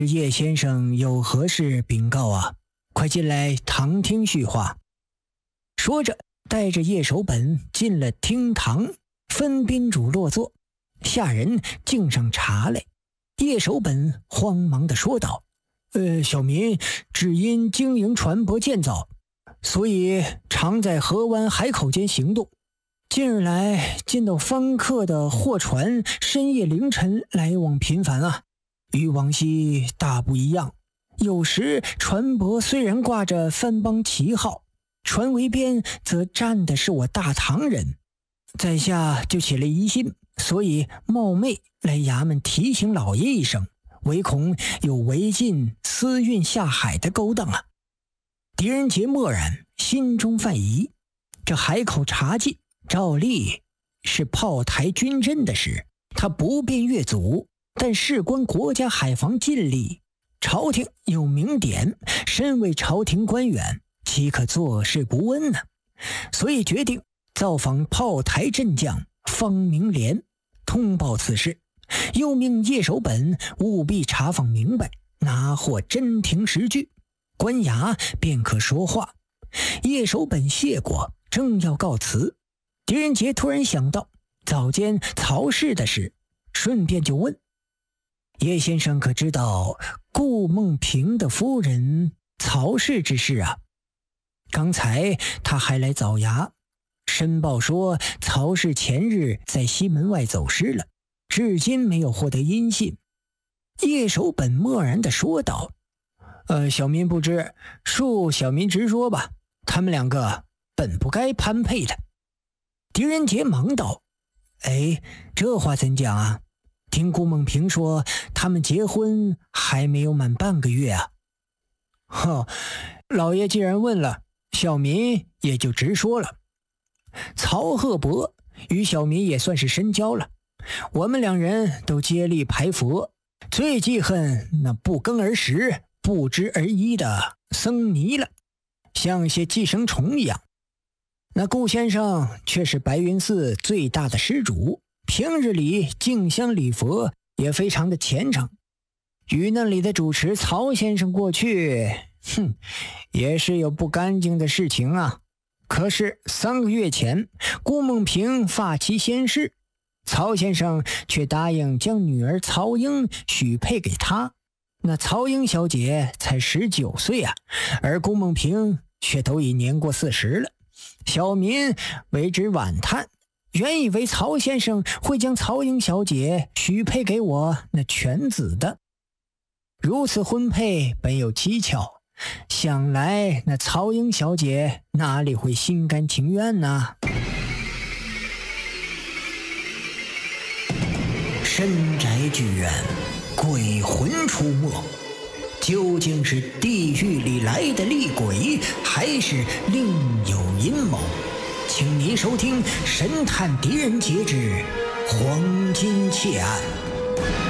叶先生有何事禀告啊？快进来堂听叙话。说着带着叶守本进了厅堂，分宾主落座，下人敬上茶来。叶守本慌忙地说道：小民只因经营船舶建造，所以常在河湾海口间行动。近日来见到方客的货船深夜凌晨来往频繁啊，与往昔大不一样。有时船舶虽然挂着番邦旗号，船桅边则站的是我大唐人，在下就起了疑心，所以冒昧来衙门提醒老爷一声，唯恐有违禁私运下海的勾当啊。狄仁杰默然，心中犯疑，这海口查禁照例是炮台军阵的事，他不便越阻，但事关国家海防禁令，朝廷有明典，身为朝廷官员，岂可坐视不闻呢？所以决定造访炮台镇将方明廉，通报此事，又命叶守本务必查访明白，拿获真凭实据，官衙便可说话。叶守本谢过，正要告辞，狄仁杰突然想到早间曹氏的事，顺便就问：叶先生可知道顾梦平的夫人曹氏之事啊？刚才他还来早衙申报说曹氏前日在西门外走失了，至今没有获得音信。叶守本默然地说道：小民不知，恕小民直说吧，他们两个本不该攀配的。狄仁杰忙道：这话怎讲啊？听顾梦平说他们结婚还没有满半个月啊。老爷既然问了，小民也就直说了。曹鹤伯与小民也算是深交了，我们两人都接力排佛，最记恨那不耕而食不知而依的僧尼了，像些寄生虫一样。那顾先生却是白云寺最大的施主，平日里敬香礼佛也非常的虔诚，与那里的主持曹先生过去也是有不干净的事情啊。可是3个月前顾梦平发妻先逝，曹先生却答应将女儿曹英许配给他。那曹英小姐才19岁啊，而顾梦平却都已年过40了。小民为之惋叹，原以为曹先生会将曹英小姐许配给我那犬子的。如此婚配本有蹊跷，想来那曹英小姐哪里会心甘情愿呢？深宅剧院，鬼魂出没，究竟是地狱里来的厉鬼，还是另有阴谋？请您收听《神探狄仁杰之黄金窃案》。